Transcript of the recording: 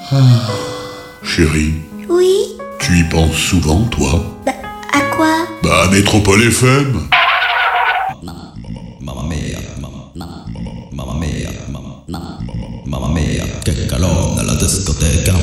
Chérie, Oui? tu y penses souvent, toi? À quoi? Bah, à Métropole FM. Mamma mia, mamma mia, che calore nella discoteca.